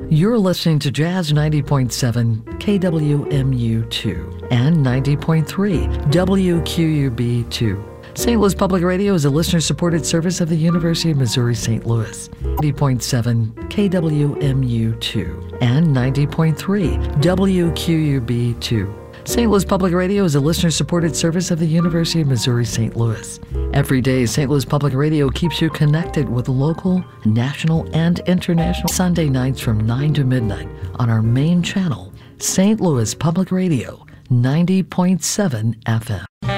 You're listening to Jazz 90.7 KWMU2 and 90.3 WQUB2. St. Louis Public Radio is a listener-supported service of the University of Missouri St. Louis. 90.7 KWMU2 and 90.3 WQUB2. St. Louis Public Radio is a listener-supported service of the University of Missouri St. Louis. Every day, St. Louis Public Radio keeps you connected with local, national, and international Sunday nights from 9 to midnight on our main channel, St. Louis Public Radio, 90.7 FM.